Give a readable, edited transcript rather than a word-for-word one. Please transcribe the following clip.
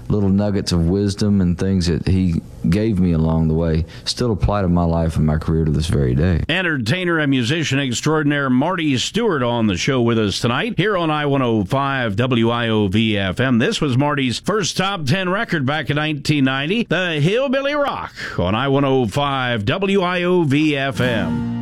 little nuggets of wisdom and things that he gave me along the way still apply to my life and my career to this very day. Entertainer and musician extraordinaire Marty Stewart on the show with us tonight here on I-105 WIOV-FM. This was Marty's first top 10 record back in 1990, the Hillbilly Rock on I-105 WIOV-FM.